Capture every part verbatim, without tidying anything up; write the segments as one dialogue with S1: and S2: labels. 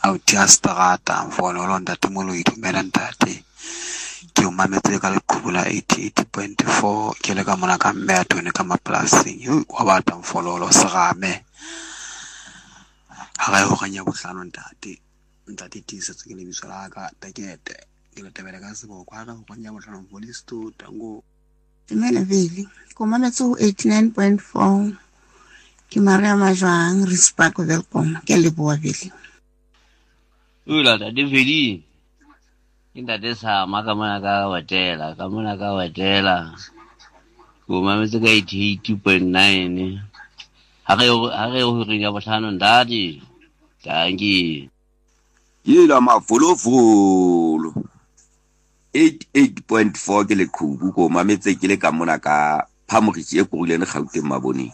S1: Autiastrata mfololo ntatemolo itumela ntate ke o mametse ka leqhubula eighty-eight point four ke le ka mona ka mmetone ka maplasing yo wa batla mfololo serame ha ga go ganya bohlano ntate ntate tisetso ke le bitso la ka takete ke le tebele ka sebo kwa ga go ganya bohlano police to tango
S2: Dumela Vili ko mametse o eighty-nine point four ke Maria Majwang Rispark welcome ke le boa Vili
S3: Ula da Vili inda desa maka mona ka hotela ka mona ka hotela ko mametse ka eighty-eight point nine ha re ha re ho ringa bohlano ndadi tangi
S4: yela mafolofolo eighty-eight point four ke le khubu ko mametse ke le ka mona ka phamogitse e kurileng Gauteng maboneng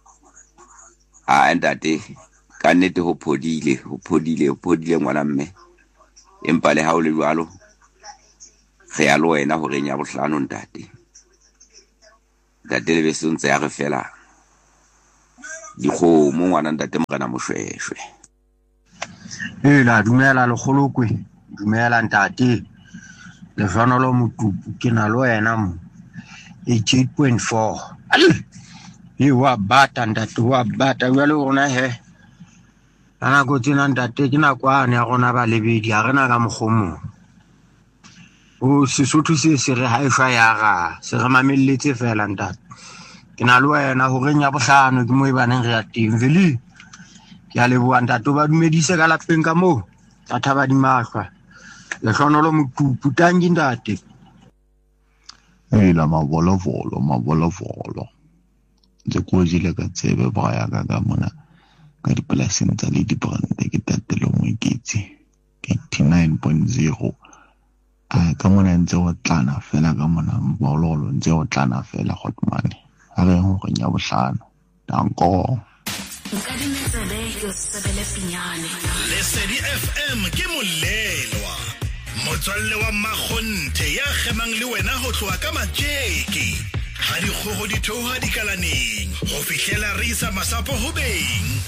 S4: a ndate ka nete ho phodile ho phodile ho phodile ngwana mme empa le ha o le jwalo ge ya lo wena hore nya bohlano ntate ntate le besontse ya re fela dikho mo ngwana ntate morena moshweshwe
S5: ela dumela le kholokwe dumela ntate le jwana lo motupu ke na lo wena mo eighty-eight point four e wa bata ntate wa bata jwale rona he ana go tsena ntate ke na kwane ya gona ba lebedi a rena ka moghomo o Sesotho se se re haisha ya ga se re mamelletse fela ntate ke na lo wena ho renya bohlano ke mo e baneng re ya teng Vili ke a leboa ntate ba dumedise ka lapeng ka mo tata ba di mahwa le hlonolo motupu tangi ntate
S6: e la mavolovolo mavolovolo nze ko jile ka tsebe ba ya ka ka mona ka dipolaseng tsa le dibrande ke tatelo mo ikitse eighty-nine point zero a ka mona ntse o tlana fela ka mona mbololo ntse o tlana fela hotmane a re ho nya bohlano danko
S7: Lesedi F M ke molelwa motswalle wa Makgonthe ya gemang le wena ho tloa ka matjeke ha di kgogo di theoha di kalaneng ho fihlela re isa masapo ho beng